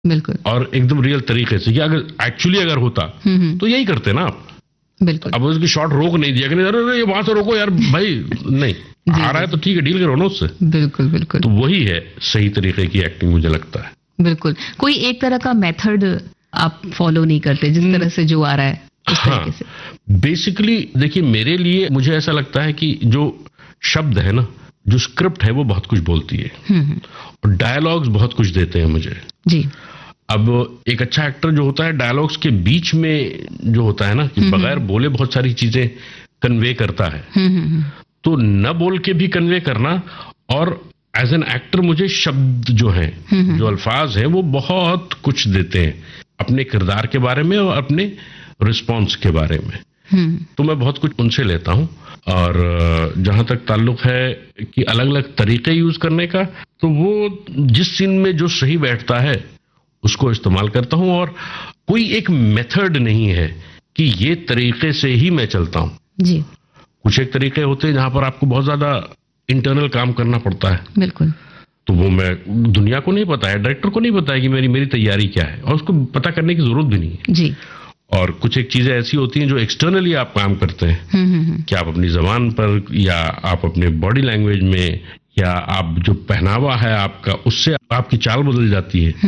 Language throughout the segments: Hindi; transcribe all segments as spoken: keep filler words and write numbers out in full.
बिल्कुल। और एकदम रियल तरीके से, या अगर एक्चुअली अगर होता तो यही करते ना आप। बिल्कुल। अब उसकी शॉट रोक नहीं दिया कि अरे ये वहां से रोको यार भाई, नहीं आ रहा है तो ठीक है, डील करो ना उससे। बिल्कुल बिल्कुल। तो वही है सही तरीके की एक्टिंग, मुझे लगता है। बिल्कुल, कोई एक तरह का मेथड आप फॉलो नहीं करते, जिस तरह से जो आ रहा है उस हाँ, तरीके से। बेसिकली देखिए, मेरे लिए मुझे ऐसा लगता है कि जो शब्द है ना, जो स्क्रिप्ट है वो बहुत कुछ बोलती है और डायलॉग्स बहुत कुछ देते हैं मुझे जी। अब एक अच्छा एक्टर जो होता है डायलॉग्स के बीच में जो होता है ना, कि बगैर बोले बहुत सारी चीजें कन्वे करता है, तो न बोल के भी कन्वे करना, और एज एन एक्टर मुझे शब्द जो हैं, जो अल्फाज हैं, वो बहुत कुछ देते हैं अपने किरदार के बारे में और अपने रिस्पॉन्स के बारे में। तो मैं बहुत कुछ उनसे लेता हूं। और जहां तक ताल्लुक है कि अलग अलग तरीके यूज करने का, तो वो जिस सीन में जो सही बैठता है उसको इस्तेमाल करता हूं, और कोई एक मेथड नहीं है कि ये तरीके से ही मैं चलता हूं जी। कुछ एक तरीके होते हैं जहां पर आपको बहुत ज्यादा इंटरनल काम करना पड़ता है। बिल्कुल। तो वो मैं दुनिया को नहीं पता है, डायरेक्टर को नहीं पता है कि मेरी मेरी तैयारी क्या है, और उसको पता करने की जरूरत भी नहीं है जी। और कुछ एक चीजें ऐसी होती हैं जो एक्सटर्नली आप काम करते हैं, कि आप अपनी जबान पर, या आप अपने बॉडी लैंग्वेज में, या आप जो पहनावा है आपका, उससे आपकी चाल बदल जाती है।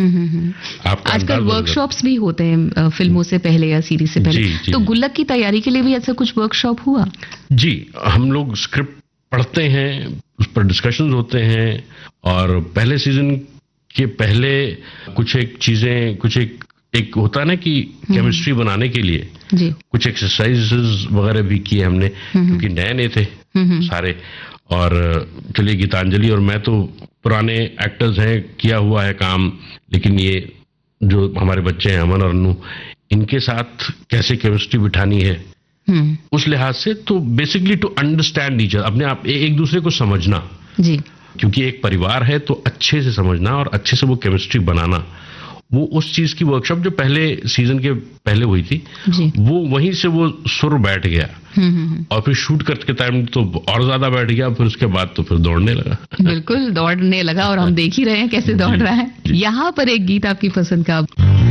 आजकल वर्कशॉप्स भी होते हैं फिल्मों से पहले या सीरीज से पहले। जी, जी, तो गुल्लक की तैयारी के लिए भी ऐसा कुछ वर्कशॉप हुआ? जी, हम लोग स्क्रिप्ट पढ़ते हैं, उस पर डिस्कशंस होते हैं, और पहले सीजन के पहले कुछ एक चीजें, कुछ एक एक होता है ना कि केमिस्ट्री बनाने के लिए जी। कुछ एक्सरसाइजेस वगैरह भी किए हमने, क्योंकि नए नए थे सारे। और चलिए, गीतांजलि और मैं तो पुराने एक्टर्स हैं, किया हुआ है काम, लेकिन ये जो हमारे बच्चे हैं अमन और अनु, इनके साथ कैसे केमिस्ट्री बिठानी है उस लिहाज से, तो basically to understand each other, अपने आप एक दूसरे को समझना जी। क्योंकि एक परिवार है, तो अच्छे से समझना और अच्छे से वो केमिस्ट्री बनाना, वो उस चीज की वर्कशॉप जो पहले सीजन के पहले हुई थी जी। वो वहीं से वो सुर बैठ गया, और फिर शूट करते टाइम तो और ज्यादा बैठ गया, फिर उसके बाद तो फिर दौड़ने लगा। बिल्कुल दौड़ने लगा, और हम देख ही रहे हैं कैसे दौड़ रहा है। यहाँ पर एक गीत आपकी पसंद का